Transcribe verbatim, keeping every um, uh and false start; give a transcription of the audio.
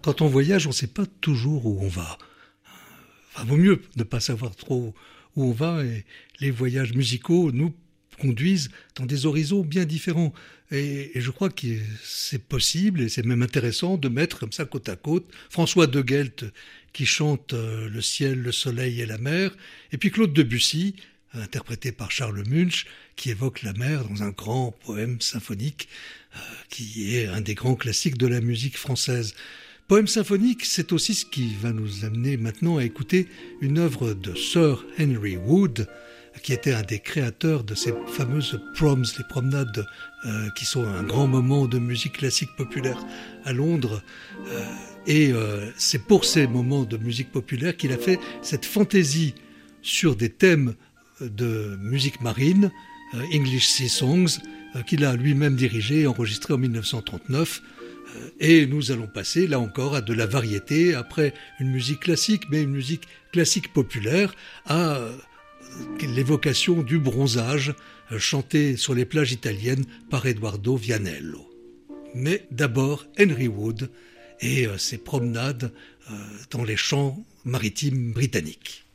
quand on voyage, on ne sait pas toujours où on va. Enfin, vaut mieux ne pas savoir trop où on va, et les voyages musicaux nous conduisent dans des horizons bien différents. Et, et je crois que c'est possible, et c'est même intéressant de mettre comme ça côte à côte François de Guelt qui chante euh, le ciel, le soleil et la mer, et puis Claude Debussy, interprété par Charles Munch, qui évoque la mer dans un grand poème symphonique euh, qui est un des grands classiques de la musique française. Poème symphonique, c'est aussi ce qui va nous amener maintenant à écouter une œuvre de Sir Henry Wood, qui était un des créateurs de ces fameuses proms, les promenades euh, qui sont un grand moment de musique classique populaire à Londres. Euh, et euh, c'est pour ces moments de musique populaire qu'il a fait cette fantaisie sur des thèmes de musique marine, euh, English Sea Songs, euh, qu'il a lui-même dirigé et enregistré en dix-neuf cent trente-neuf. Euh, et nous allons passer, là encore, à de la variété, après une musique classique, mais une musique classique populaire, à euh, l'évocation du bronzage, euh, chantée sur les plages italiennes par Eduardo Vianello. Mais d'abord, Henry Wood et euh, ses promenades euh, dans les champs maritimes britanniques.